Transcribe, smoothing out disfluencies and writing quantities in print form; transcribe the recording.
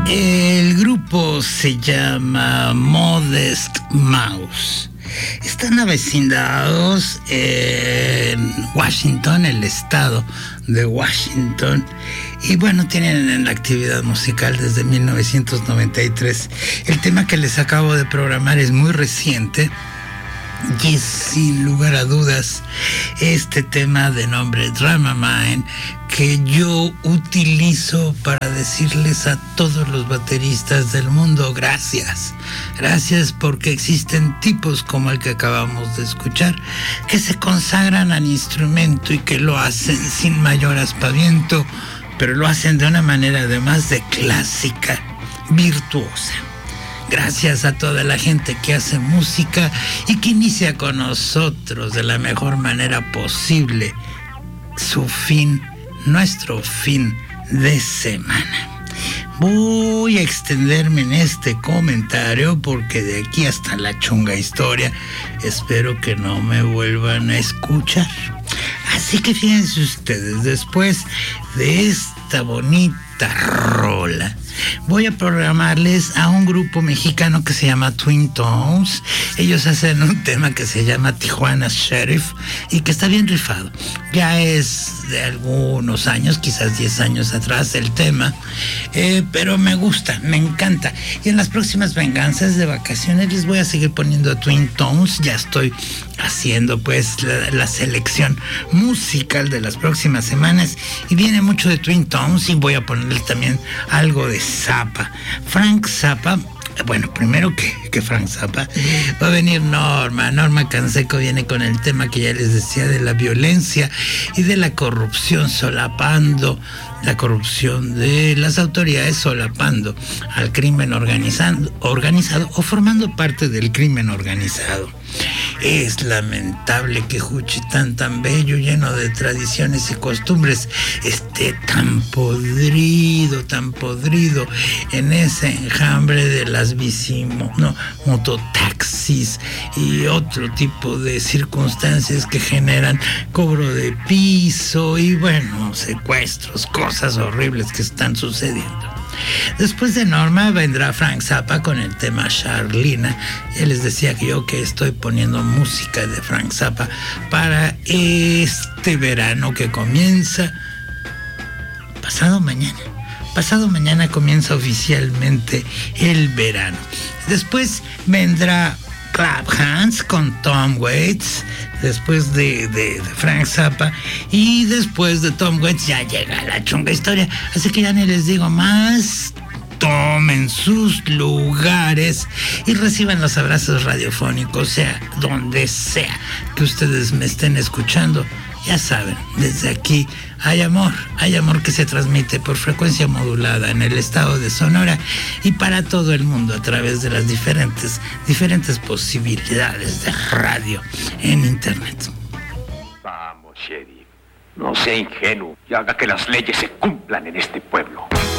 El grupo se llama Modest Mouse. Están avecindados en Washington, el estado de Washington. Y bueno, tienen en la actividad musical desde 1993. El tema que les acabo de programar es muy reciente. Y sin lugar a dudas, este tema de nombre Dramamine, que yo utilizo para decirles a todos los bateristas del mundo gracias. Gracias porque existen tipos como el que acabamos de escuchar, que se consagran al instrumento y que lo hacen sin mayor aspaviento, pero lo hacen de una manera además de clásica, virtuosa. Gracias a toda la gente que hace música y que inicia con nosotros de la mejor manera posible su fin, nuestro fin de semana. Voy a extenderme en este comentario porque de aquí hasta la chunga historia espero que no me vuelvan a escuchar. Así que fíjense ustedes, después de esta bonita rola, voy a programarles a un grupo mexicano que se llama Twin Tones. Ellos hacen un tema que se llama Tijuana Sheriff y que está bien rifado. Ya es de algunos años, quizás 10 años atrás el tema, pero me gusta, me encanta. Y en las próximas venganzas de vacaciones les voy a seguir poniendo a Twin Tones. Ya estoy haciendo pues la selección musical de las próximas semanas y viene mucho de Twin Tones y voy a ponerles también algo de Zappa. Frank Zappa, bueno, primero que Frank Zappa, va a venir Norma Canseco viene con el tema que ya les decía de la violencia y de la corrupción, solapando la corrupción de las autoridades, solapando al crimen organizado o formando parte del crimen organizado. Es lamentable que Juchitán, tan bello, lleno de tradiciones y costumbres, esté tan podrido en ese enjambre de las mototaxis y otro tipo de circunstancias que generan cobro de piso y bueno, secuestros, cosas horribles que están sucediendo. Después de Norma vendrá Frank Zappa con el tema Charlina. Ya les decía que estoy poniendo música de Frank Zappa para este verano que comienza pasado mañana. Pasado mañana comienza oficialmente el verano. Después vendrá Clap Hands con Tom Waits, después de Frank Zappa, y después de Tom Waits ya llega la chunga historia, así que ya ni les digo más. Tomen sus lugares y reciban los abrazos radiofónicos, sea donde sea que ustedes me estén escuchando. Ya saben, desde aquí hay amor que se transmite por frecuencia modulada en el estado de Sonora y para todo el mundo a través de las diferentes posibilidades de radio en internet. Vamos, sheriff, no sea ingenuo y haga que las leyes se cumplan en este pueblo.